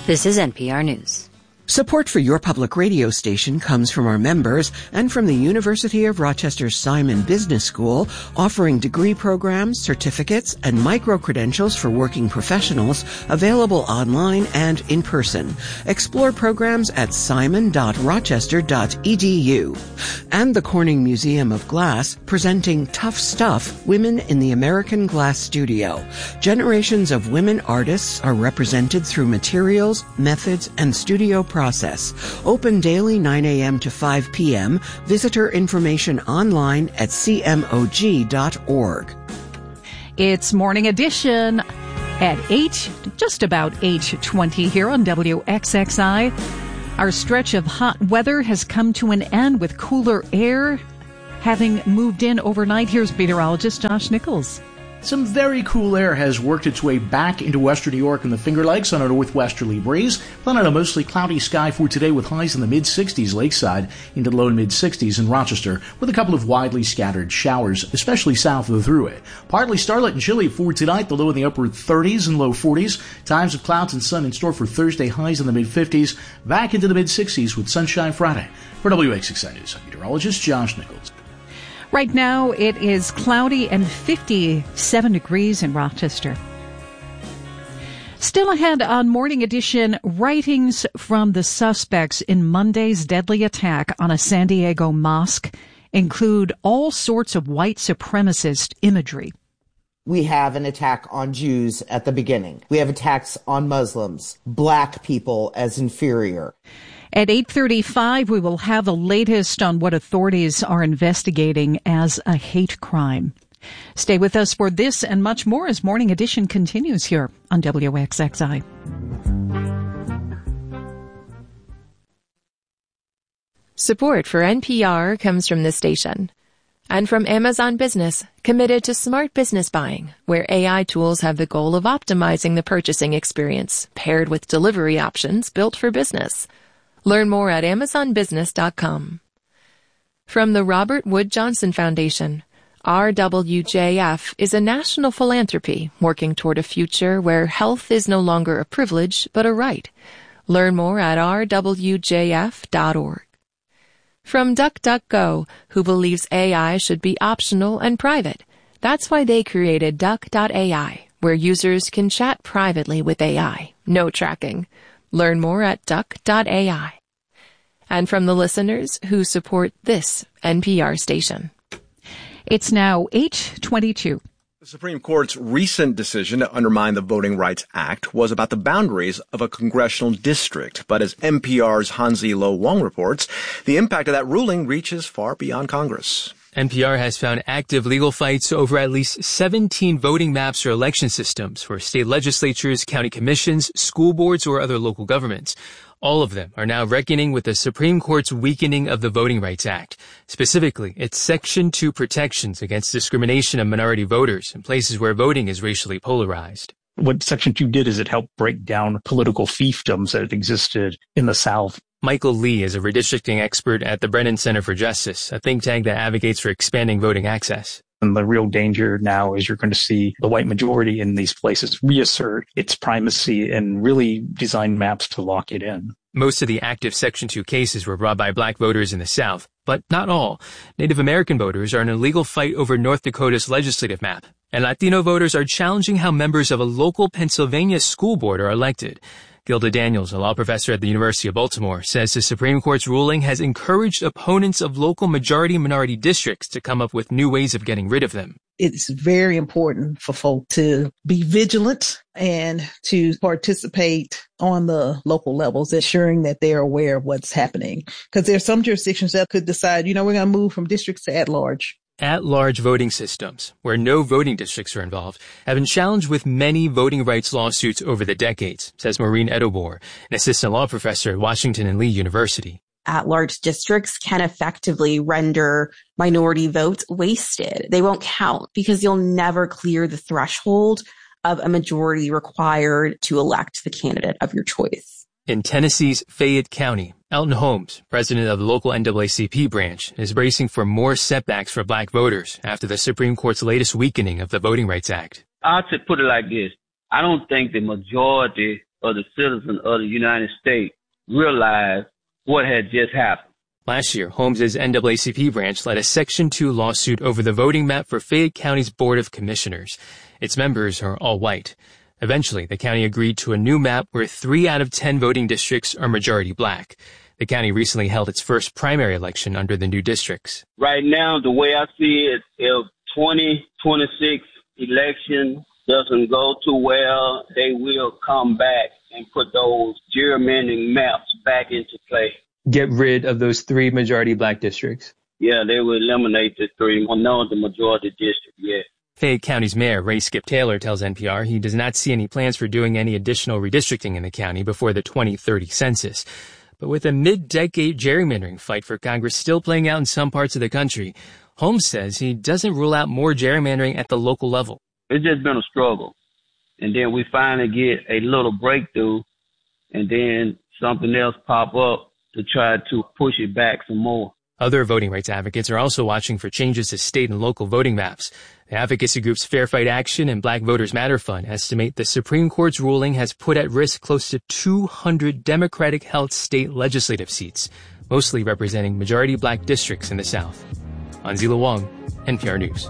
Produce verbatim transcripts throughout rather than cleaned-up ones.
This is N P R News. Support for your public radio station comes from our members and from the University of Rochester's Simon Business School, offering degree programs, certificates, and micro-credentials for working professionals available online and in person. Explore programs at simon dot rochester dot e d u. And the Corning Museum of Glass, presenting Tough Stuff, Women in the American Glass Studio. Generations of women artists are represented through materials, methods, and studio process. Open daily nine a.m. to five p.m. Visitor information online at c m o g dot org. It's Morning Edition at eight, just about eight twenty here on W X X I. Our stretch of hot weather has come to an end with cooler air having moved in overnight. Here's meteorologist Josh Nichols. Some very cool air has worked its way back into western New York and the Finger Lakes on a northwesterly breeze. Plan on a mostly cloudy sky for today with highs in the mid-sixties lakeside into the low and mid-sixties in Rochester with a couple of widely scattered showers, especially south of the Thruway. Partly starlit and chilly for tonight, the low in the upper thirties and low forties. Times of clouds and sun in store for Thursday, highs in the mid-fifties, back into the mid-sixties with sunshine Friday. For W X X I News, I'm meteorologist Josh Nichols. Right now, it is cloudy and fifty-seven degrees in Rochester. Still ahead on Morning Edition, writings from the suspects in Monday's deadly attack on a San Diego mosque include all sorts of white supremacist imagery. We have an attack on Jews at the beginning. We have attacks on Muslims, black people as inferior. At eight thirty-five, we will have the latest on what authorities are investigating as a hate crime. Stay with us for this and much more as Morning Edition continues here on W X X I. Support for N P R comes from this station and from Amazon Business, committed to smart business buying, where A I tools have the goal of optimizing the purchasing experience, paired with delivery options built for business. Learn more at amazon business dot com. From the Robert Wood Johnson Foundation, R W J F is a national philanthropy working toward a future where health is no longer a privilege but a right. Learn more at r w j f dot org. From DuckDuckGo, who believes A I should be optional and private. That's why they created duck dot a i, where users can chat privately with A I. No tracking. Learn more at duck dot a i. And from the listeners who support this N P R station. It's now eight twenty-two. The Supreme Court's recent decision to undermine the Voting Rights Act was about the boundaries of a congressional district. But as N P R's Hansi Lo Wong reports, the impact of that ruling reaches far beyond Congress. N P R has found active legal fights over at least seventeen voting maps or election systems for state legislatures, county commissions, school boards, or other local governments. All of them are now reckoning with the Supreme Court's weakening of the Voting Rights Act, specifically its Section two protections against discrimination of minority voters in places where voting is racially polarized. What Section two did is it helped break down political fiefdoms that existed in the South. Michael Lee is a redistricting expert at the Brennan Center for Justice, a think tank that advocates for expanding voting access. And the real danger now is you're going to see the white majority in these places reassert its primacy and really design maps to lock it in. Most of the active Section two cases were brought by black voters in the South, but not all. Native American voters are in a legal fight over North Dakota's legislative map, and Latino voters are challenging how members of a local Pennsylvania school board are elected. Gilda Daniels, a law professor at the University of Baltimore, says the Supreme Court's ruling has encouraged opponents of local majority-minority districts to come up with new ways of getting rid of them. It's very important for folk to be vigilant and to participate on the local levels, ensuring that they're aware of what's happening. Because there are some jurisdictions that could decide, you know, we're going to move from districts to at-large. At-large voting systems, where no voting districts are involved, have been challenged with many voting rights lawsuits over the decades, says Maureen Edobor, an assistant law professor at Washington and Lee University. At-large districts can effectively render minority votes wasted. They won't count because you'll never clear the threshold of a majority required to elect the candidate of your choice. In Tennessee's Fayette County, Elton Holmes, president of the local N double A C P branch, is bracing for more setbacks for black voters after the Supreme Court's latest weakening of the Voting Rights Act. I'll put it like this. I don't think the majority of the citizens of the United States realize what had just happened. Last year, Holmes's N double A C P branch led a Section two lawsuit over the voting map for Fayette County's Board of Commissioners. Its members are all white. Eventually, the county agreed to a new map where three out of ten voting districts are majority black. The county recently held its first primary election under the new districts. Right now, the way I see it, if twenty twenty-six election doesn't go too well, they will come back and put those gerrymandering maps back into play. Get rid of those three majority black districts? Yeah, they will eliminate the three. Well, no, the majority district, yeah. Fayette County's mayor, Ray Skip Taylor, tells N P R he does not see any plans for doing any additional redistricting in the county before the twenty thirty census. But with a mid-decade gerrymandering fight for Congress still playing out in some parts of the country, Holmes says he doesn't rule out more gerrymandering at the local level. It's just been a struggle. And then we finally get a little breakthrough, and then something else pop up to try to push it back some more. Other voting rights advocates are also watching for changes to state and local voting maps. The advocacy groups Fair Fight Action and Black Voters Matter Fund estimate the Supreme Court's ruling has put at risk close to two hundred Democratic-held state legislative seats, mostly representing majority black districts in the South. Anzila Wong, N P R News.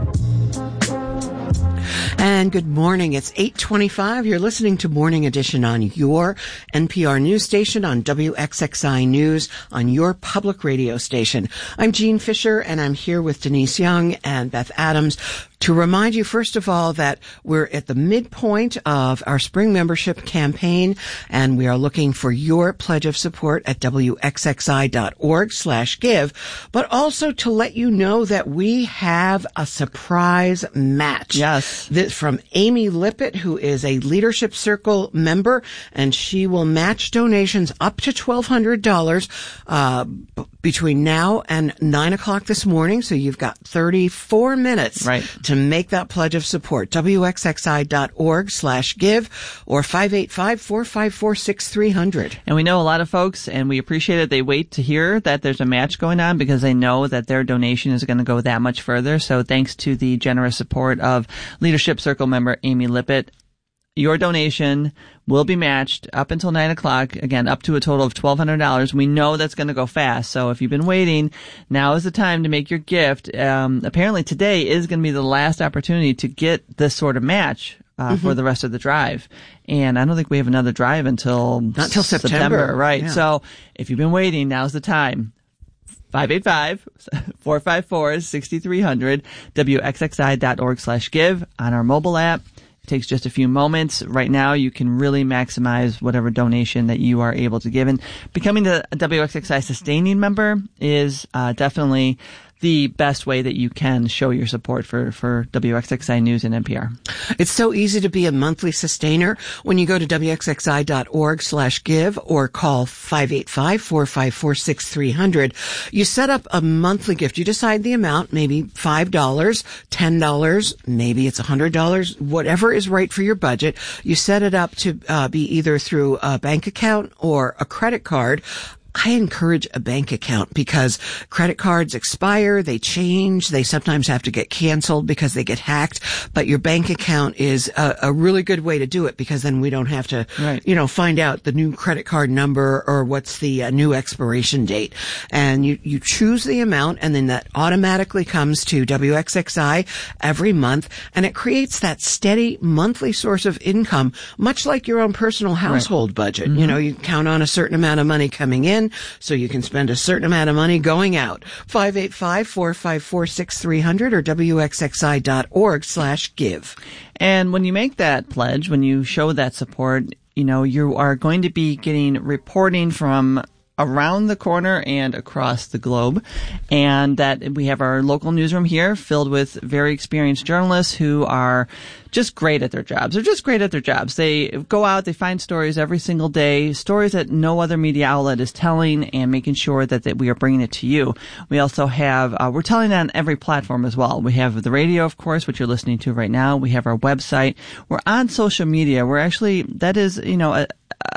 And good morning. It's eight twenty-five. You're listening to Morning Edition on your N P R news station, on W X X I News, on your public radio station. I'm Jean Fisher, and I'm here with Denise Young and Beth Adams to remind you, first of all, that we're at the midpoint of our spring membership campaign, and we are looking for your pledge of support at W X X I dot org slash give, but also to let you know that we have a surprise match. Yes. This from Amy Lippett, who is a Leadership Circle member, and she will match donations up to twelve hundred dollars uh, b- between now and nine o'clock this morning. So you've got thirty-four minutes right. to make that pledge of support. W X X I dot org slash give or five eight five, four five four, six three zero zero. And we know a lot of folks, and we appreciate it. They wait to hear that there's a match going on because they know that their donation is going to go that much further. So thanks to the generous support of Leadership Circle member Amy Lippett, your donation will be matched up until nine o'clock, again, up to a total of twelve hundred dollars. We know that's going to go fast, so if you've been waiting, now is the time to make your gift. Um, apparently today is going to be the last opportunity to get this sort of match uh, mm-hmm. for the rest of the drive. And I don't think we have another drive until Not till September. September right. Yeah. So if you've been waiting, now's the time. five eight five, four five four, six three zero zero, W X X I dot org slash give on our mobile app. It takes just a few moments. Right now, you can really maximize whatever donation that you are able to give. And becoming the W X X I sustaining member is uh, definitely the best way that you can show your support for, for W X X I News and N P R. It's so easy to be a monthly sustainer when you go to W X X I dot org slash give or call five eight five, four five four, six three zero zero. You set up a monthly gift. You decide the amount, maybe five dollars, ten dollars, maybe it's one hundred dollars, whatever is right for your budget. You set it up to uh, be either through a bank account or a credit card. I encourage a bank account because credit cards expire, they change, they sometimes have to get canceled because they get hacked, but your bank account is a, a really good way to do it because then we don't have to, right. you know, find out the new credit card number or what's the uh, new expiration date. And you, you choose the amount and then that automatically comes to W X X I every month and it creates that steady monthly source of income, much like your own personal household right. budget. Mm-hmm. You know, you count on a certain amount of money coming in, so you can spend a certain amount of money going out. five eight five, four five four, six three zero zero or W X X I dot org slash give. And when you make that pledge, when you show that support, you know, you are going to be getting reporting from around the corner and across the globe. And that we have our local newsroom here filled with very experienced journalists who are just great at their jobs. They're just great at their jobs. They go out, they find stories every single day, stories that no other media outlet is telling and making sure that, that we are bringing it to you. We also have, uh, we're telling it on every platform as well. We have the radio, of course, which you're listening to right now. We have our website. We're on social media. We're actually, that is, you know, a,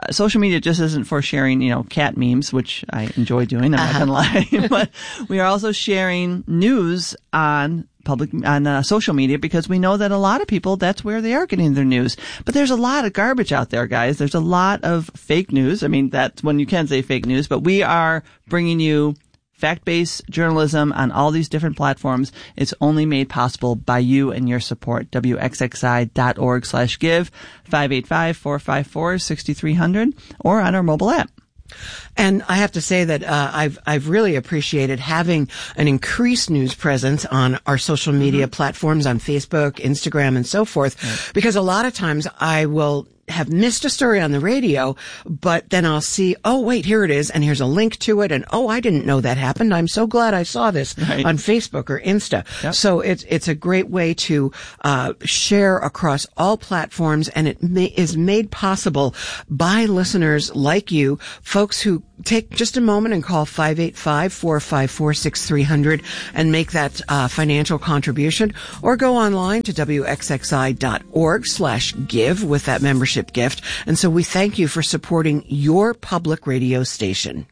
social media just isn't for sharing, you know, cat memes, which I enjoy doing. I'm uh-huh. not going to lie. But we are also sharing news on public on uh, social media because we know that a lot of people, that's where they are getting their news. But there's a lot of garbage out there, guys. There's a lot of fake news. I mean, that's when you can say fake news, but we are bringing you fact-based journalism on all these different platforms. It's only made possible by you and your support. W X X I dot org slash give, five eight five, four five four, six three zero zero, or on our mobile app. And I have to say that uh, I've I've really appreciated having an increased news presence on our social media mm-hmm. platforms on Facebook, Instagram, and so forth, right. because a lot of times I will have missed a story on the radio, but then I'll see, oh, wait, here it is, and here's a link to it, and oh, I didn't know that happened. I'm so glad I saw this right. on Facebook or Insta. Yep. So it's it's a great way to uh share across all platforms, and it may, is made possible by listeners like you, folks who take just a moment and call five eight five, four five four, six three zero zero and make that uh financial contribution, or go online to W X X I dot org slash give with that membership gift. And so we thank you for supporting your public radio station.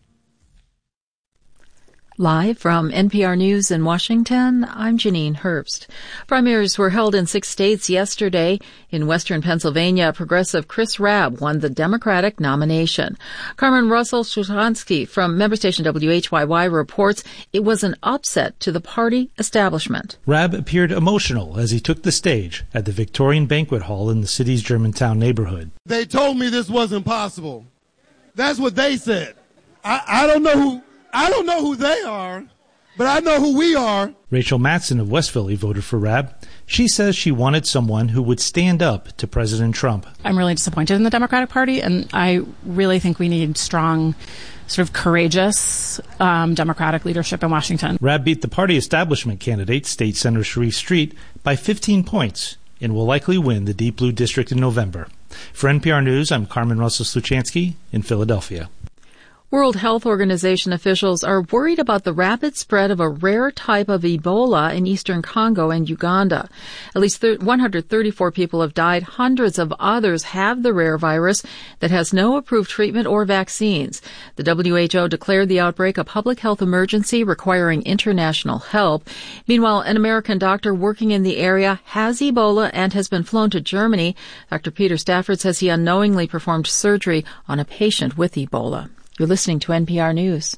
Live from N P R News in Washington, I'm Janine Herbst. Primaries were held in six states yesterday. In western Pennsylvania, progressive Chris Rabb won the Democratic nomination. Carmen Russell-Szuchansky from member station W H Y Y reports it was an upset to the party establishment. Rabb appeared emotional as he took the stage at the Victorian Banquet Hall in the city's Germantown neighborhood. They told me this wasn't possible. That's what they said. I, I don't know who... I don't know who they are, but I know who we are. Rachel Matson of West Philly voted for Rabb. She says she wanted someone who would stand up to President Trump. I'm really disappointed in the Democratic Party, and I really think we need strong, sort of courageous um, Democratic leadership in Washington. Rabb beat the party establishment candidate, State Senator Sharif Street, by fifteen points and will likely win the Deep Blue District in November. For N P R News, I'm Carmen Russell-Sluchansky in Philadelphia. World Health Organization officials are worried about the rapid spread of a rare type of Ebola in eastern Congo and Uganda. At least one hundred thirty-four people have died. Hundreds of others have the rare virus that has no approved treatment or vaccines. The W H O declared the outbreak a public health emergency requiring international help. Meanwhile, an American doctor working in the area has Ebola and has been flown to Germany. Doctor Peter Stafford says he unknowingly performed surgery on a patient with Ebola. You're listening to N P R News.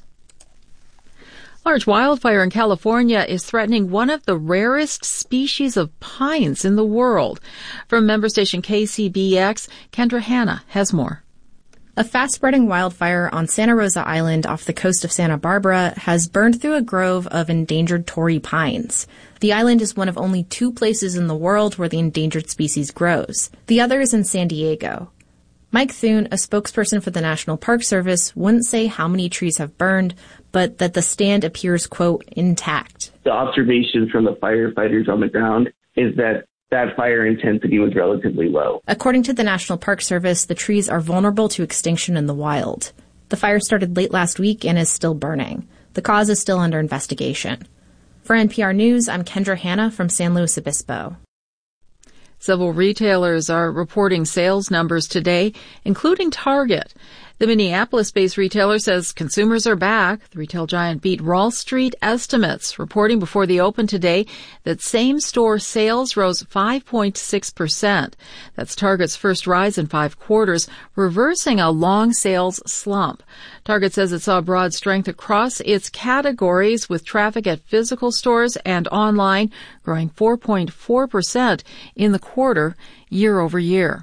Large wildfire in California is threatening one of the rarest species of pines in the world. From member station K C B X, Kendra Hanna has more. A fast-spreading wildfire on Santa Rosa Island off the coast of Santa Barbara has burned through a grove of endangered Torrey pines. The island is one of only two places in the world where the endangered species grows. The other is in San Diego. Mike Thune, a spokesperson for the National Park Service, wouldn't say how many trees have burned, but that the stand appears, quote, intact. The observation from the firefighters on the ground is that that fire intensity was relatively low. According to the National Park Service, the trees are vulnerable to extinction in the wild. The fire started late last week and is still burning. The cause is still under investigation. For N P R News, I'm Kendra Hanna from San Luis Obispo. Several retailers are reporting sales numbers today, including Target. The Minneapolis-based retailer says consumers are back. The retail giant beat Wall Street estimates, reporting before the open today that same-store sales rose five point six percent. That's Target's first rise in five quarters, reversing a long sales slump. Target says it saw broad strength across its categories, with traffic at physical stores and online growing four point four percent in the quarter year over year.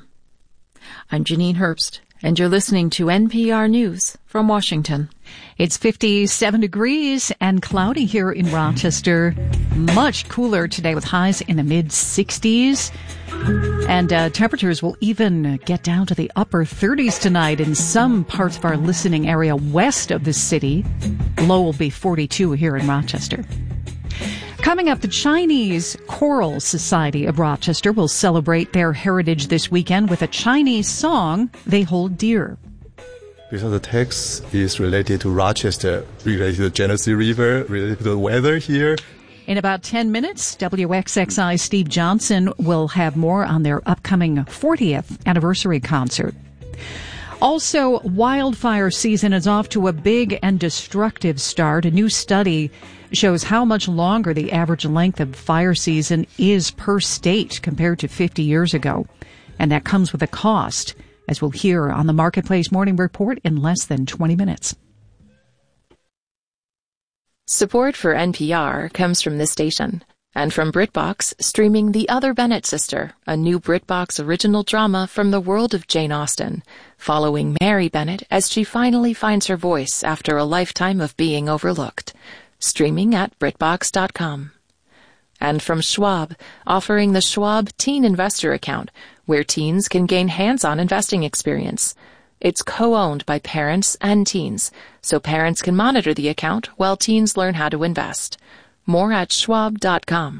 I'm Janine Herbst, and you're listening to N P R News from Washington. It's fifty-seven degrees and cloudy here in Rochester. Much cooler today with highs in the mid sixties. And uh, temperatures will even get down to the upper thirties tonight in some parts of our listening area west of the city. Low will be forty-two here in Rochester. Coming up, the Chinese Choral Society of Rochester will celebrate their heritage this weekend with a Chinese song they hold dear. Because the text is related to Rochester, related to the Genesee River, related to the weather here. In about ten minutes, W X X I Steve Johnson will have more on their upcoming fortieth anniversary concert. Also, wildfire season is off to a big and destructive start. A new study shows how much longer the average length of fire season is per state compared to fifty years ago. And that comes with a cost, as we'll hear on the Marketplace Morning Report in less than twenty minutes. Support for N P R comes from this station and from BritBox, streaming The Other Bennett Sister, a new BritBox original drama from the world of Jane Austen, following Mary Bennett as she finally finds her voice after a lifetime of being overlooked. Streaming at BritBox dot com. And from Schwab, offering the Schwab Teen Investor Account, where teens can gain hands-on investing experience. It's co-owned by parents and teens, so parents can monitor the account while teens learn how to invest. More at Schwab dot com.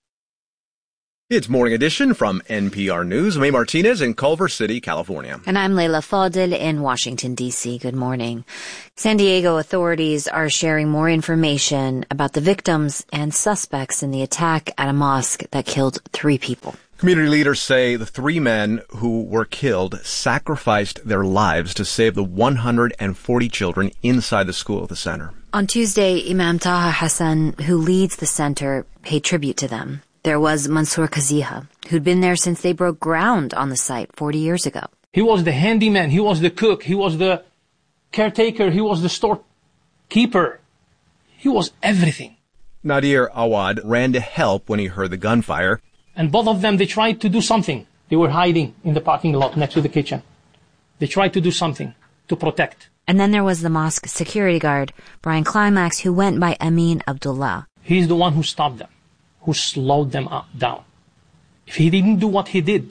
It's Morning Edition from N P R News. May Martinez in Culver City, California. And I'm Leila Fadel in Washington, D C. Good morning. San Diego authorities are sharing more information about the victims and suspects in the attack at a mosque that killed three people. Community leaders say the three men who were killed sacrificed their lives to save the one hundred forty children inside the school at the center. On Tuesday, Imam Taha Hassan, who leads the center, paid tribute to them. There was Mansour Kaziha, who'd been there since they broke ground on the site forty years ago. He was the handyman, he was the cook, he was the caretaker, he was the storekeeper. He was everything. Nadir Awad ran to help when he heard the gunfire. And both of them, they tried to do something. They were hiding in the parking lot next to the kitchen. They tried to do something to protect. And then there was the mosque security guard, Brian Climax, who went by Amin Abdullah. He's the one who stopped them, who slowed them up, down. If he didn't do what he did,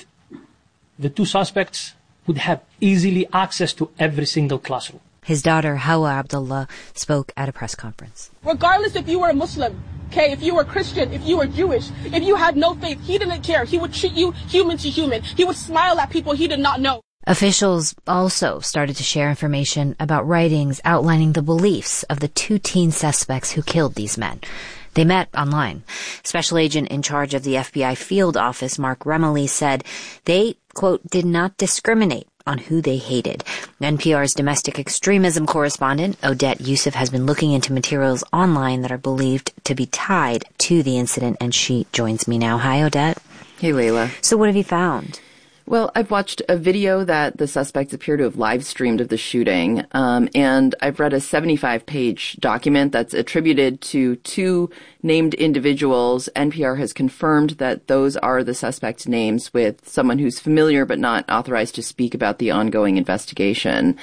the two suspects would have easily access to every single classroom. His daughter, Hawa Abdullah, spoke at a press conference. Regardless if you were a Muslim, okay, if you were Christian, if you were Jewish, if you had no faith, he didn't care. He would treat you human to human. He would smile at people he did not know. Officials also started to share information about writings outlining the beliefs of the two teen suspects who killed these men. They met online. Special agent in charge of the F B I field office, Mark Remley, said they, quote, did not discriminate on who they hated. N P R's domestic extremism correspondent, Odette Youssef, has been looking into materials online that are believed to be tied to the incident, and she joins me now. Hi, Odette. Hey, Layla. So what have you found? Well, I've watched a video that the suspects appear to have live streamed of the shooting, um, and I've read a seventy-five page document that's attributed to two named individuals. N P R has confirmed that those are the suspects' names, with someone who's familiar but not authorized to speak about the ongoing investigation.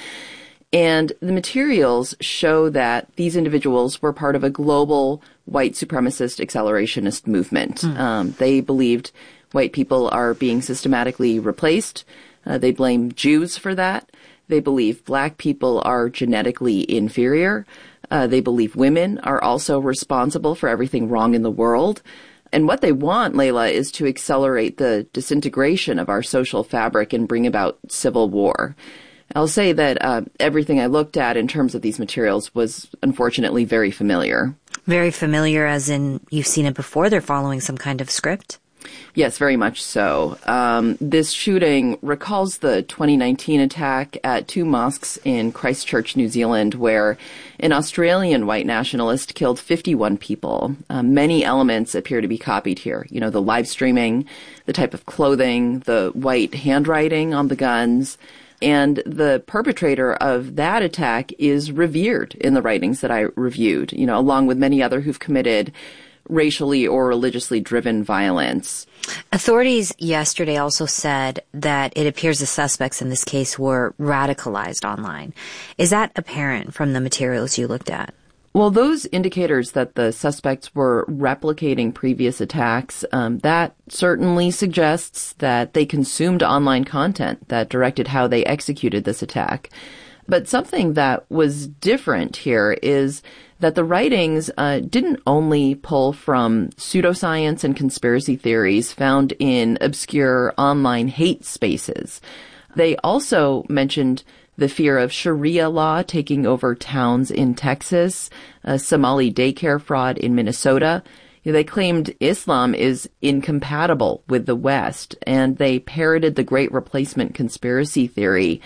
And the materials show that these individuals were part of a global white supremacist accelerationist movement. Mm. Um, they believed white people are being systematically replaced. Uh, they blame Jews for that. They believe black people are genetically inferior. Uh, they believe women are also responsible for everything wrong in the world. And what they want, Layla, is to accelerate the disintegration of our social fabric and bring about civil war. I'll say that uh, everything I looked at in terms of these materials was unfortunately very familiar. Very familiar as in you've seen it before? They're following some kind of script? Yes, very much so. Um, this shooting recalls the twenty nineteen attack at two mosques in Christchurch, New Zealand, where an Australian white nationalist killed fifty-one people. Uh, many elements appear to be copied here. You know, the live streaming, the type of clothing, the white handwriting on the guns. And the perpetrator of that attack is revered in the writings that I reviewed, you know, along with many other who've committed racially or religiously driven violence. Authorities yesterday also said that it appears the suspects in this case were radicalized online. Is that apparent from the materials you looked at? Well, those indicators that the suspects were replicating previous attacks, um, that certainly suggests that they consumed online content that directed how they executed this attack. But something that was different here is that the writings uh, didn't only pull from pseudoscience and conspiracy theories found in obscure online hate spaces. They also mentioned the fear of Sharia law taking over towns in Texas, a Somali daycare fraud in Minnesota. They claimed Islam is incompatible with the West, and they parroted the Great Replacement conspiracy theory.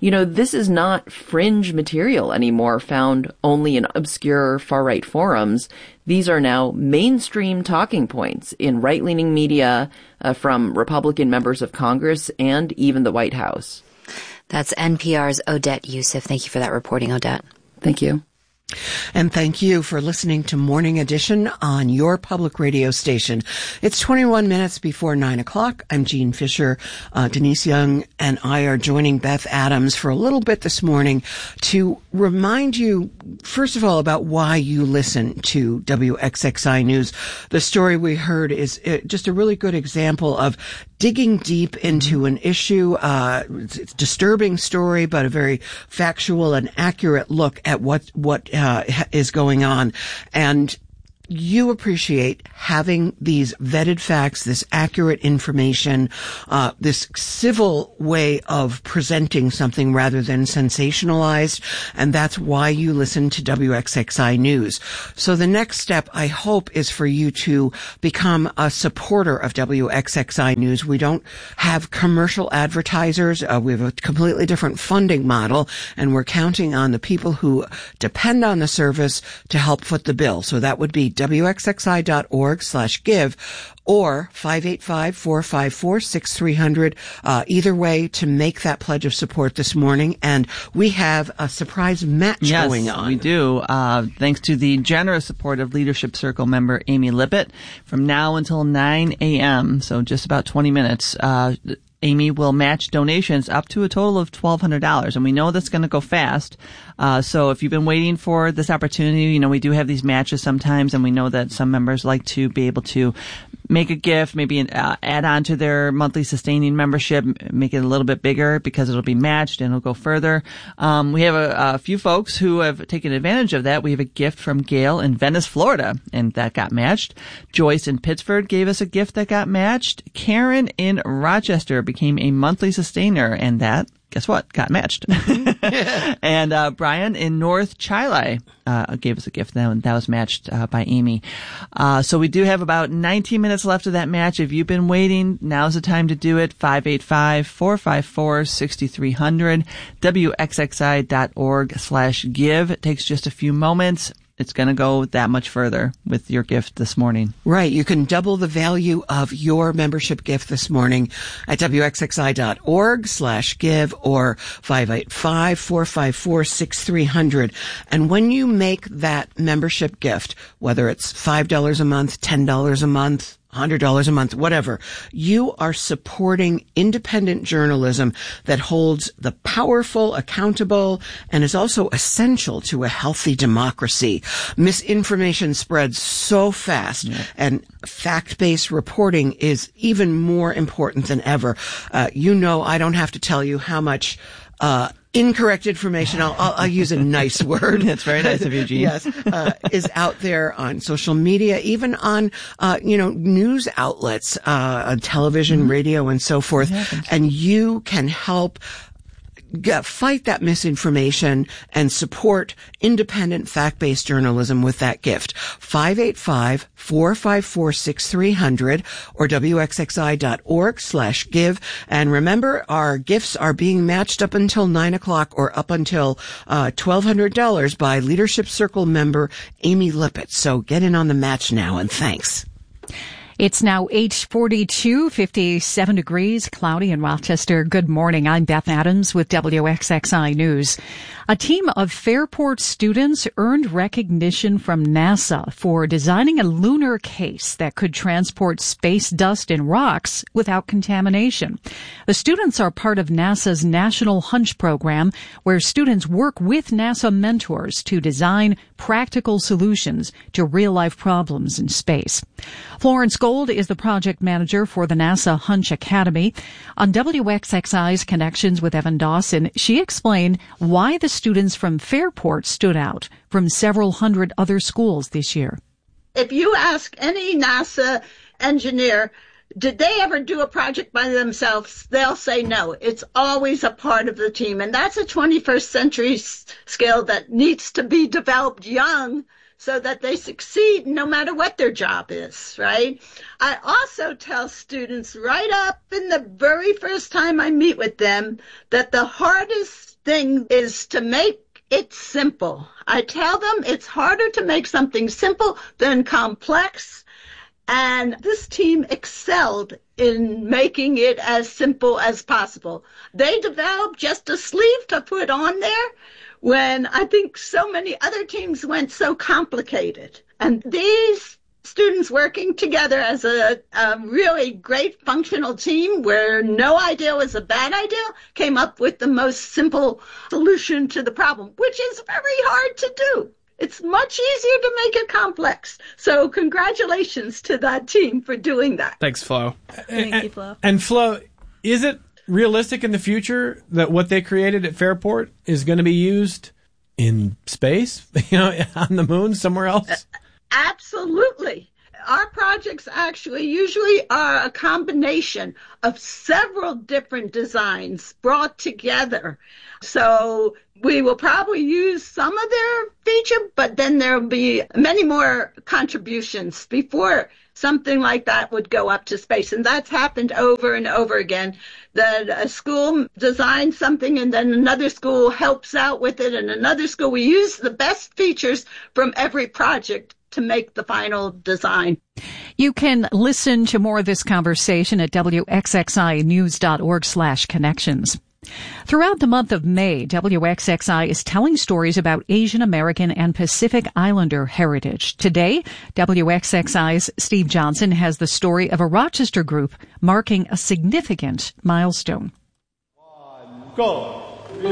you know, this is not fringe material anymore found only in obscure far-right forums. These are now mainstream talking points in right-leaning media uh, from Republican members of Congress and even the White House. That's N P R's Odette Yousef. Thank you for that reporting, Odette. Thank you. And thank you for listening to Morning Edition on your public radio station. It's twenty-one minutes before nine o'clock. I'm Jean Fisher. Uh, Denise Young and I are joining Beth Adams for a little bit this morning to remind you, first of all, about why you listen to W X X I News. The story we heard is just a really good example of digging deep into an issue. Uh, it's a disturbing story, but a very factual and accurate look at what, what, uh, is going on. And you appreciate having these vetted facts, this accurate information, uh, this civil way of presenting something rather than sensationalized. And that's why you listen to W X X I News. So the next step, I hope, is for you to become a supporter of W X X I News. We don't have commercial advertisers. Uh, we have a completely different funding model, and we're counting on the people who depend on the service to help foot the bill. So that would be W X X I dot org slash give or five eight five, four five four, six three zero zero. Uh, either way to make that pledge of support this morning. And we have a surprise match yes, going on. We do. Uh, thanks to the generous support of Leadership Circle member Amy Lippitt. From now until nine a.m., so just about twenty minutes, uh, Amy will match donations up to a total of twelve hundred dollars. And we know that's going to go fast. Uh, so if you've been waiting for this opportunity, you know, we do have these matches sometimes, and we know that some members like to be able to make a gift, maybe uh, add on to their monthly sustaining membership, make it a little bit bigger because it'll be matched and it'll go further. Um, we have a, a few folks who have taken advantage of that. We have a gift from Gail in Venice, Florida, and that got matched. Joyce in Pittsburgh gave us a gift that got matched. Karen in Rochester became a monthly sustainer, and that, guess what, got matched. And uh, Brian in North Chile uh, gave us a gift that, that was matched uh, by Amy. Uh, so we do have about nineteen minutes left of that match. If you've been waiting, now's the time to do it. five eight five, four five four, six three zero zero, W X X I dot org slash give. It takes just a few moments. It's going to go that much further with your gift this morning. Right. You can double the value of your membership gift this morning at W X X I dot org slash give or five eight five, four five four, six three zero zero. And when you make that membership gift, whether it's five dollars a month, ten dollars a month, one hundred dollars a month, whatever, you are supporting independent journalism that holds the powerful accountable and is also essential to a healthy democracy. Misinformation spreads so fast, yeah. And fact-based reporting is even more important than ever. Uh, you know, I don't have to tell you how much uh incorrect information, I'll, I'll, I'll use a nice word. That's very nice of you, Jean. Yes, uh, is out there on social media, even on, uh, you know, news outlets, uh, on television, mm-hmm. radio, and so forth. And you can help fight that misinformation and support independent fact-based journalism with that gift. five eight five, four five four, six three zero zero or W X X I dot org slash give. And remember, our gifts are being matched up until nine o'clock or up until uh twelve hundred dollars by Leadership Circle member Amy Lippitt. So get in on the match now, and thanks. It's now eight forty-two, fifty-seven degrees, cloudy in Rochester. Good morning. I'm Beth Adams with W X X I News. A team of Fairport students earned recognition from NASA for designing a lunar case that could transport space dust and rocks without contamination. The students are part of NASA's National Hunch program, where students work with NASA mentors to design practical solutions to real-life problems in space. Florence Gold is the project manager for the NASA Hunch Academy. On W X X I's Connections with Evan Dawson, she explained why the students from Fairport stood out from several hundred other schools this year. If you ask any NASA engineer, did they ever do a project by themselves? They'll say no. It's always a part of the team. And that's a twenty-first century skill that needs to be developed young so that they succeed no matter what their job is, right? I also tell students right up in the very first time I meet with them that the hardest thing is to make it simple. I tell them it's harder to make something simple than complex. And this team excelled in making it as simple as possible. They developed just a sleeve to put on there when I think so many other teams went so complicated. And these students working together as a, a really great functional team where no idea was a bad idea came up with the most simple solution to the problem, which is very hard to do. It's much easier to make it complex. So congratulations to that team for doing that. Thanks, Flo. Thank and, you, Flo. And Flo, is it realistic in the future that what they created at Fairport is going to be used in space, you know, on the moon, somewhere else? Uh, absolutely. Our projects actually usually are a combination of several different designs brought together. So we will probably use some of their feature, but then there will be many more contributions before something like that would go up to space. And that's happened over and over again, that a school designs something and then another school helps out with it, and another school. We use the best features from every project to make the final design. You can listen to more of this conversation at W X X I news dot org slash connections. Throughout the month of May, W X X I is telling stories about Asian American and Pacific Islander heritage. Today, W X X I's Steve Johnson has the story of a Rochester group marking a significant milestone. One, go.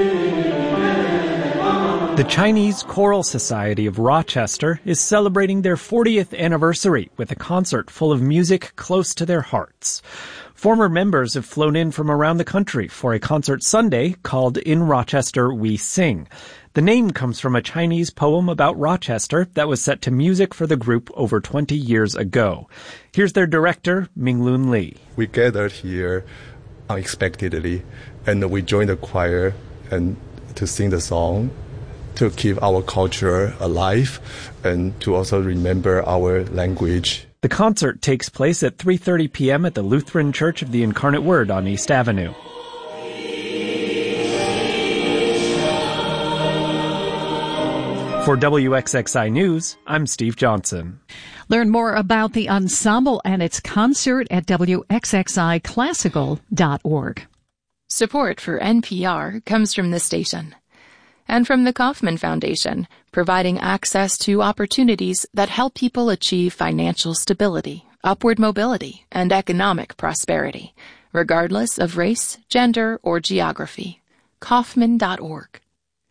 The Chinese Choral Society of Rochester is celebrating their fortieth anniversary with a concert full of music close to their hearts. Former members have flown in from around the country for a concert Sunday called In Rochester We Sing. The name comes from a Chinese poem about Rochester that was set to music for the group over twenty years ago. Here's their director, Minglun Lee. We gathered here unexpectedly, and we joined the choir and to sing the song, to keep our culture alive, and to also remember our language. The concert takes place at three thirty p.m. at the Lutheran Church of the Incarnate Word on East Avenue. For W X X I News, I'm Steve Johnson. Learn more about the ensemble and its concert at W X X I classical dot org. Support for N P R comes from this station and from the Kauffman Foundation, providing access to opportunities that help people achieve financial stability, upward mobility, and economic prosperity, regardless of race, gender, or geography. Kauffman dot org.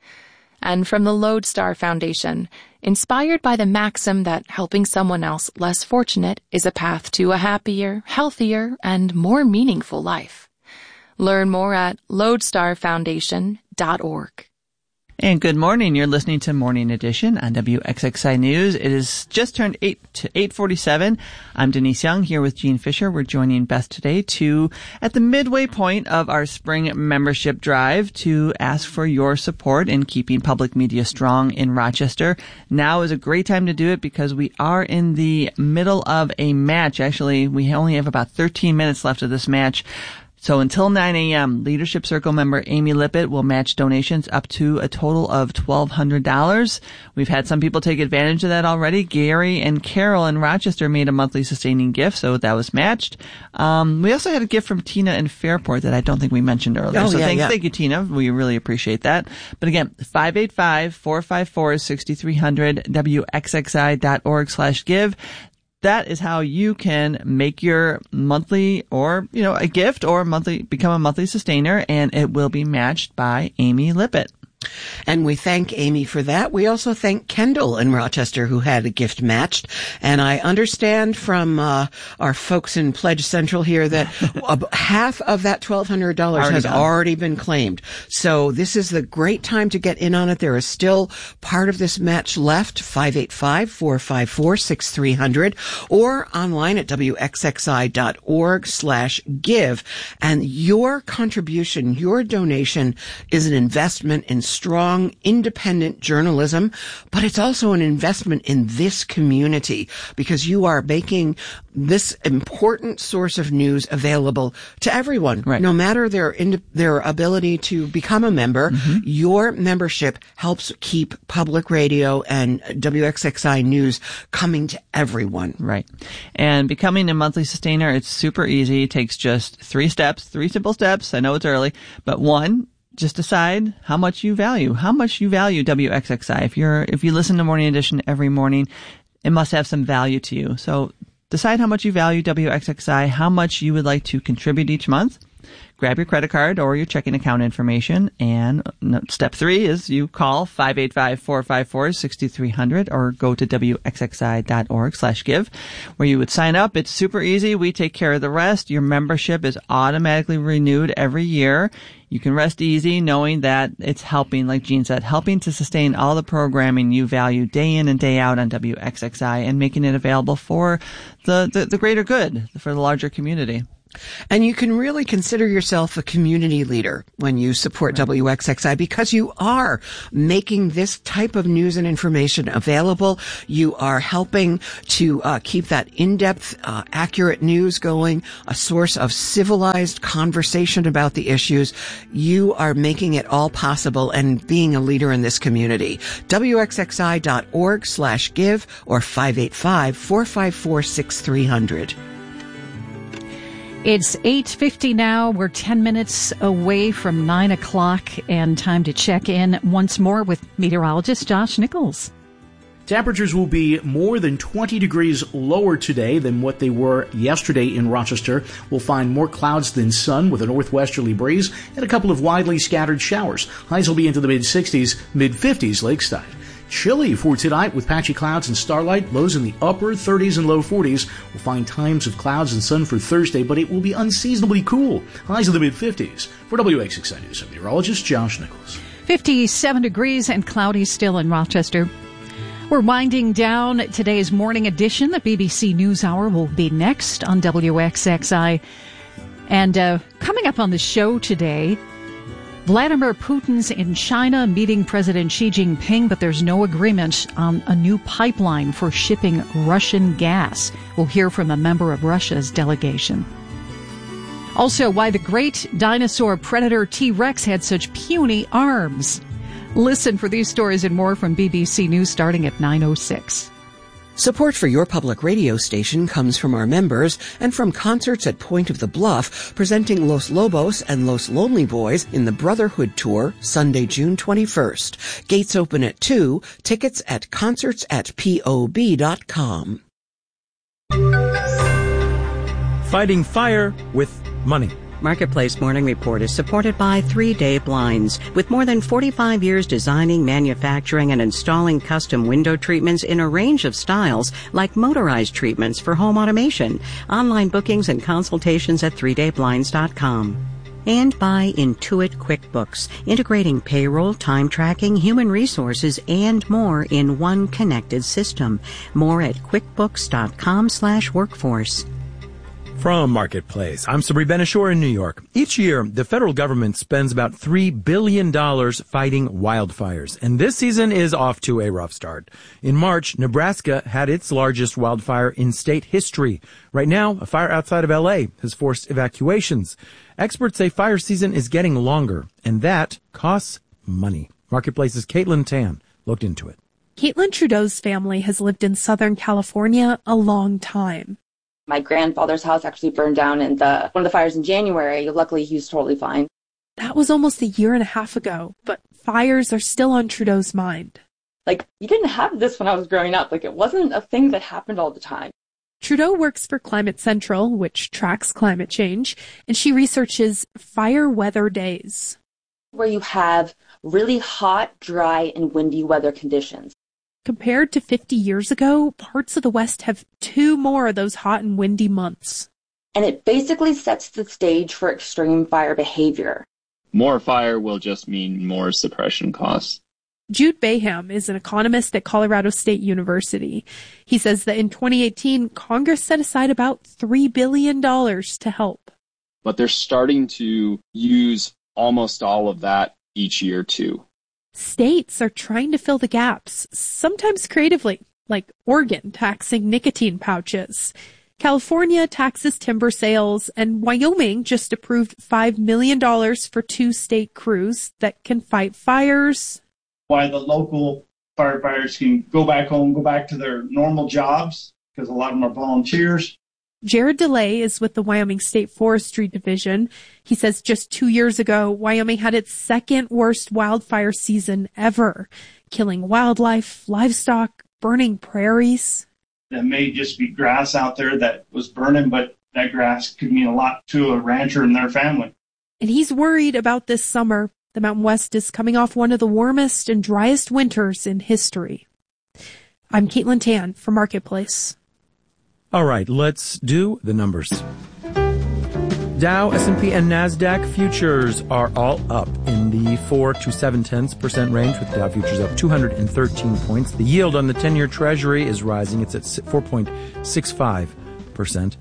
And from the Lodestar Foundation, inspired by the maxim that helping someone else less fortunate is a path to a happier, healthier, and more meaningful life. Learn more at lodestar foundation dot org. And good morning. You're listening to Morning Edition on W X X I News. It is just turned eight to eight forty-seven. I'm Denise Young here with Gene Fisher. We're joining Beth today to, at the midway point of our spring membership drive, to ask for your support in keeping public media strong in Rochester. Now is a great time to do it because we are in the middle of a match. Actually, we only have about thirteen minutes left of this match. So until nine a.m., Leadership Circle member Amy Lippitt will match donations up to a total of twelve hundred dollars. We've had some people take advantage of that already. Gary and Carol in Rochester made a monthly sustaining gift, so that was matched. Um, we also had a gift from Tina in Fairport that I don't think we mentioned earlier. Oh, so yeah, thank, yeah. thank you, Tina. We really appreciate that. But again, five eight five, four five four, six three zero zero, W X X I dot org slash give. That is how you can make your monthly or, you know, a gift or monthly, become a monthly sustainer, and it will be matched by Amy Lippitt. And we thank Amy for that. We also thank Kendall in Rochester who had a gift matched. And I understand from uh, our folks in Pledge Central here that half of that twelve hundred dollars Already has done. already been claimed. So this is the great time to get in on it. There is still part of this match left, five eight five, four five four, six three zero zero, or online at W X X I dot org slash give. And your contribution, your donation is an investment in strong strong, independent journalism, but it's also an investment in this community because you are making this important source of news available to everyone, right. No matter their in, their ability to become a member. Mm-hmm. Your membership helps keep public radio and W X X I News coming to everyone. Right. And becoming a monthly sustainer, it's super easy. It takes just three steps, three simple steps. I know it's early, but one, just decide how much you value, how much you value W X X I. If you're, if you listen to Morning Edition every morning, it must have some value to you. So decide how much you value W X X I, how much you would like to contribute each month. Grab your credit card or your checking account information. And step three is you call five eight five, four five four, six three zero zero or go to W X X I dot org slash give where you would sign up. It's super easy. We take care of the rest. Your membership is automatically renewed every year. You can rest easy knowing that it's helping, like Jean said, helping to sustain all the programming you value day in and day out on W X X I and making it available for the, the, the greater good, for the larger community. And you can really consider yourself a community leader when you support right. W X X I because you are making this type of news and information available. You are helping to uh, keep that in-depth, uh, accurate news going, a source of civilized conversation about the issues. You are making it all possible and being a leader in this community. W X X I dot org slash give or five eight five, four five four, six three zero zero. It's eight fifty now. We're ten minutes away from nine o'clock and time to check in once more with meteorologist Josh Nichols. Temperatures will be more than twenty degrees lower today than what they were yesterday in Rochester. We'll find more clouds than sun with a northwesterly breeze and a couple of widely scattered showers. Highs will be into the mid-sixties, mid-fifties lakeside. Chilly for tonight with patchy clouds and starlight. Lows in the upper thirties and low forties. We'll find times of clouds and sun for Thursday, but it will be unseasonably cool. Highs in the mid-fifties. For W X X I News, I'm meteorologist Josh Nichols. fifty-seven degrees and cloudy still in Rochester. We're winding down today's morning edition. The B B C NewsHour will be next on W X X I. And uh, coming up on the show today, Vladimir Putin's in China meeting President Xi Jinping, but there's no agreement on a new pipeline for shipping Russian gas. We'll hear from a member of Russia's delegation. Also, why the great dinosaur predator T-Rex had such puny arms. Listen for these stories and more from B B C News starting at nine oh six. Support for your public radio station comes from our members and from concerts at Point of the Bluff, presenting Los Lobos and Los Lonely Boys in the Brotherhood Tour, Sunday, June twenty-first. Gates open at two. Tickets at concerts at P O B dot com. Fighting fire with money. Marketplace Morning Report is supported by Three Day Blinds. With more than forty-five years designing, manufacturing, and installing custom window treatments in a range of styles, like motorized treatments for home automation. Online bookings and consultations at three day blinds dot com. And by Intuit QuickBooks, integrating payroll, time tracking, human resources, and more in one connected system. More at quickbooks dot com slash workforce. From Marketplace, I'm Sabri Ben-Achour in New York. Each year, the federal government spends about three billion dollars fighting wildfires, and this season is off to a rough start. In March, Nebraska had its largest wildfire in state history. Right now, a fire outside of L A has forced evacuations. Experts say fire season is getting longer, and that costs money. Marketplace's Caitlin Tan looked into it. Caitlin Trudeau's family has lived in Southern California a long time. My grandfather's house actually burned down in the one of the fires in January. Luckily, he was totally fine. That was almost a year and a half ago, but fires are still on Trudeau's mind. Like, you didn't have this when I was growing up. Like, it wasn't a thing that happened all the time. Trudeau works for Climate Central, which tracks climate change, and she researches fire weather days. Where you have really hot, dry, and windy weather conditions. Compared to fifty years ago, parts of the West have two more of those hot and windy months. And it basically sets the stage for extreme fire behavior. More fire will just mean more suppression costs. Jude Baham is an economist at Colorado State University. He says that in twenty eighteen, Congress set aside about three billion dollars to help. But they're starting to use almost all of that each year, too. States are trying to fill the gaps, sometimes creatively, like Oregon taxing nicotine pouches. California taxes timber sales, and Wyoming just approved five million dollars for two state crews that can fight fires. Why the local firefighters can go back home, go back to their normal jobs, because a lot of them are volunteers. Jared DeLay is with the Wyoming State Forestry Division. He says just two years ago, Wyoming had its second worst wildfire season ever, killing wildlife, livestock, burning prairies. That may just be grass out there that was burning, but that grass could mean a lot to a rancher and their family. And he's worried about this summer. The Mountain West is coming off one of the warmest and driest winters in history. I'm Caitlin Tan for Marketplace. All right, let's do the numbers. Dow, S and P, and NASDAQ futures are all up in the four to seven tenths percent range, with Dow futures up two hundred thirteen points. The yield on the ten-year Treasury is rising. It's at four point six five percent.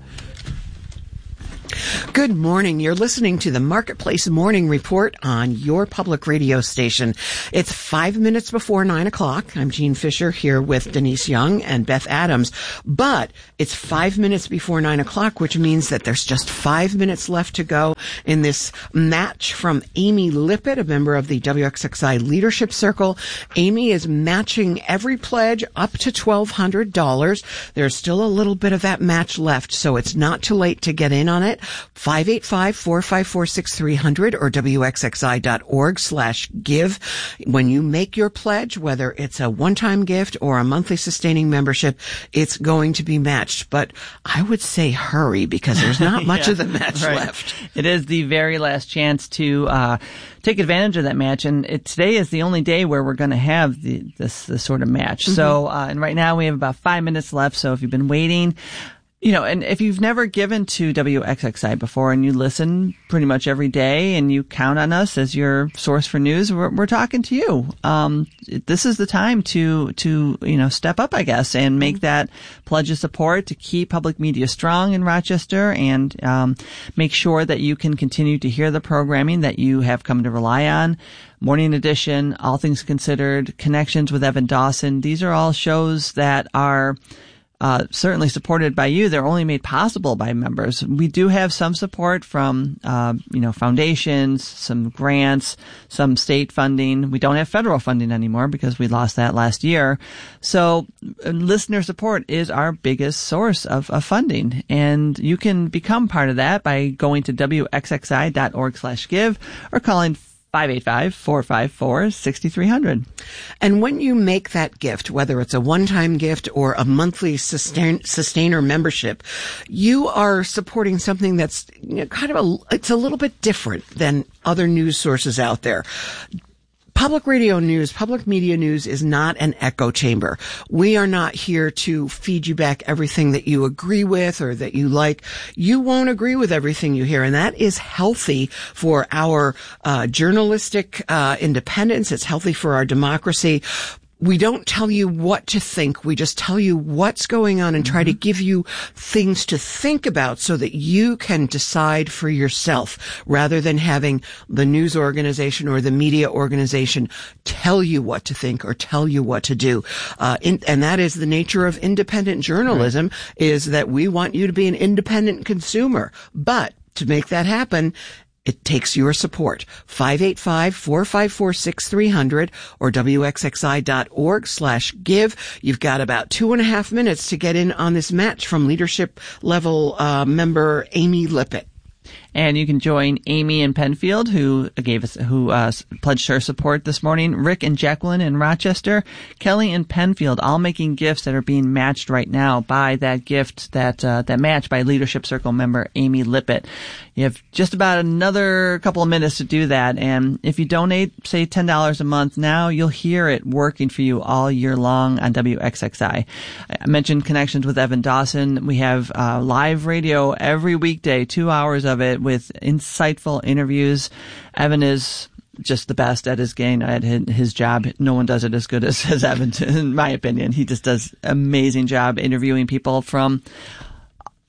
Good morning. You're listening to the Marketplace Morning Report on your public radio station. It's five minutes before nine o'clock. I'm Jean Fisher here with Denise Young and Beth Adams. But it's five minutes before nine o'clock, which means that there's just five minutes left to go in this match from Amy Lippett, a member of the W X X I Leadership Circle. Amy is matching every pledge up to twelve hundred dollars. There's still a little bit of that match left, so it's not too late to get in on it. five eight five, four five four, six three zero zero or W X X I dot org slash give. When you make your pledge, whether it's a one-time gift or a monthly sustaining membership, it's going to be matched. But I would say hurry, because there's not much yeah, of the match right. left. It is the very last chance to uh take advantage of that match, and it, today is the only day where we're going to have the, this, this sort of match. Mm-hmm. So, uh, and right now we have about five minutes left, so if you've been waiting, you know, and if you've never given to W X X I before and you listen pretty much every day and you count on us as your source for news, we're, we're talking to you. Um, this is the time to, to, you know, step up, I guess, and make that pledge of support to keep public media strong in Rochester, and, um, make sure that you can continue to hear the programming that you have come to rely on. Morning Edition, All Things Considered, Connections with Evan Dawson. These are all shows that are Uh, certainly supported by you. They're only made possible by members. We do have some support from, uh, you know, foundations, some grants, some state funding. We don't have federal funding anymore because we lost that last year. So uh, listener support is our biggest source of, of funding. And you can become part of that by going to W X X I dot org slash give or calling five eight five, four five four, six three zero zero. And when you make that gift, whether it's a one-time gift or a monthly sustain, sustainer membership, you are supporting something that's, you know, kind of a, it's a little bit different than other news sources out there. Public radio news, public media news is not an echo chamber. We are not here to feed you back everything that you agree with or that you like. You won't agree with everything you hear, and that is healthy for our uh, journalistic uh, independence. It's healthy for our democracy. We don't tell you what to think. We just tell you what's going on and try to give you things to think about so that you can decide for yourself, rather than having the news organization or the media organization tell you what to think or tell you what to do. Uh, in, and that is the nature of independent journalism, right, is that we want you to be an independent consumer. But to make that happen, it takes your support. five eight five, four five four, six three zero zero or W X X I dot org slash give. You've got about two and a half minutes to get in on this match from leadership level uh, member Amy Lippett. And you can join Amy in Penfield, who gave us, who uh, pledged her support this morning, Rick and Jacqueline in Rochester, Kelly in Penfield, all making gifts that are being matched right now by that gift, that uh, that match by Leadership Circle member Amy Lippett. You have just about another couple of minutes to do that, and if you donate, say, ten dollars a month now, you'll hear it working for you all year long on W X X I. I mentioned Connections with Evan Dawson. We have uh, live radio every weekday, two hours of it, with insightful interviews. Evan is just the best at his game, at his job. No one does it as good as, as Evan, in my opinion. He just does an amazing job interviewing people from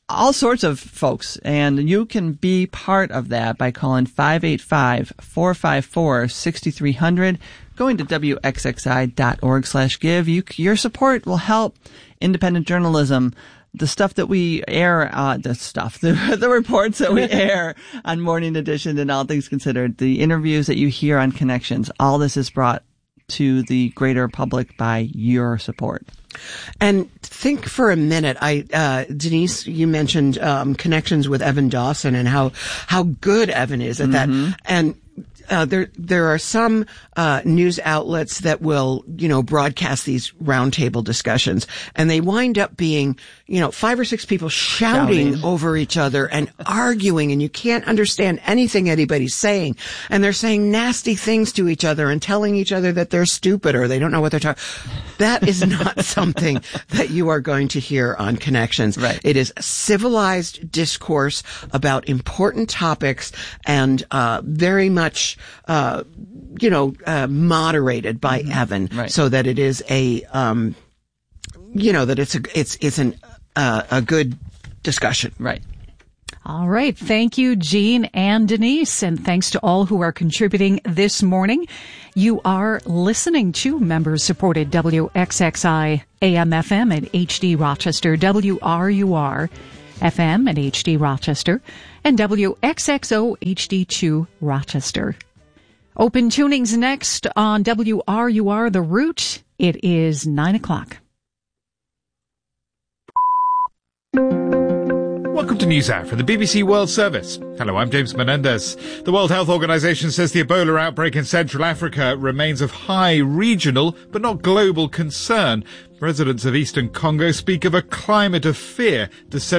all sorts of folks, and you can be part of that by calling five eight five, four five four, six three zero zero, going to W X X I dot org slash give. You, your support will help independent journalism. The stuff that we air, uh, the stuff, the, the reports that we air on Morning Edition and All Things Considered, the interviews that you hear on Connections, all this is brought to the greater public by your support. And think for a minute, I, uh, Denise, you mentioned, um, Connections with Evan Dawson and how, how good Evan is at Mm-hmm. that. And, Uh, there, there are some, uh, news outlets that will, you know, broadcast these roundtable discussions, and they wind up being, you know, five or six people shouting, Shouting. over each other and arguing, and you can't understand anything anybody's saying. And they're saying nasty things to each other and telling each other that they're stupid or they don't know what they're talking. That is not something that you are going to hear on Connections. Right. It is civilized discourse about important topics and, uh, very much, uh, you know, uh, moderated by mm-hmm. Evan, right. so that it is a, um, you know, that it's a, it's, it's an, uh, a good discussion. Right. All right. Thank you, Jean and Denise. And thanks to all who are contributing this morning. You are listening to member-supported W X X I A M F M at H D Rochester, W R U R F M at H D Rochester, and W X X O H D two Rochester. Open tunings next on W R U R The Root. It is nine o'clock. Welcome to NewsHour from the B B C World Service. Hello, I'm James Menendez. The World Health Organization says the Ebola outbreak in Central Africa remains of high regional but not global concern. Residents of Eastern Congo speak of a climate of fear.